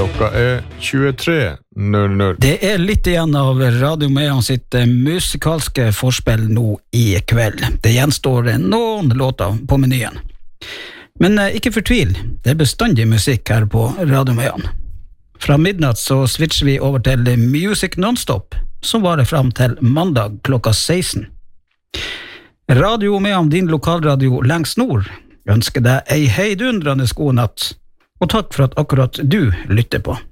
Klokka 23:00. Det litt igjen av Radio Meon sitt musikalske forspill nå i kveld. Det gjenstår noen låter på menyen. Men ikke fortvil, det bestandig musikk her på Radio Meon. Fra midnatt så switcher vi over til Music Nonstop, som varer fram til mandag klokka 16. Radio Meon, din lokalradio lengst nord, ønsker deg ei heidundrende god natt, og takk for at akkurat du lytter på.